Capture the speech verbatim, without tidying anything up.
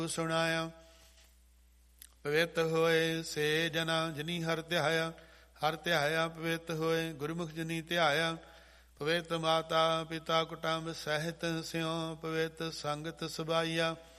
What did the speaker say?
ਸੁਣਾਇਆ। ਪਵਿੱਤ ਹੋਏ ਸੇ ਜਨਾ ਜਿਨੀ ਹਰ ਧਿਆਇਆ, ਹਰ ਧਿਆਇਆ ਪਵਿੱਤ ਹੋਏ ਗੁਰਮੁਖ ਜਿਨੀ ਧਿਆਇਆ। ਪਵਿੱਤ ਮਾਤਾ ਪਿਤਾ ਕੁਟੰਬ ਸਹਿਤ ਸਿਉ, ਪਵਿੱਤ ਸੰਗਤ ਸਬਾਈਆ।